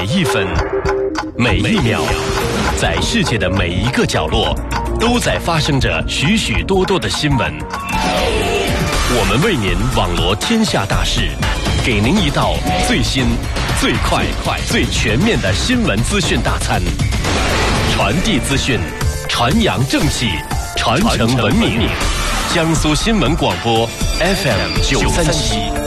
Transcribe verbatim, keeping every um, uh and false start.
一分，每一秒，在世界的每一个角落，都在发生着许许多多的新闻。我们为您网罗天下大事，给您一道最新、最快、最全面的新闻资讯大餐。传递资讯，传扬正气，传承文明。江苏新闻广播 F M 九三七。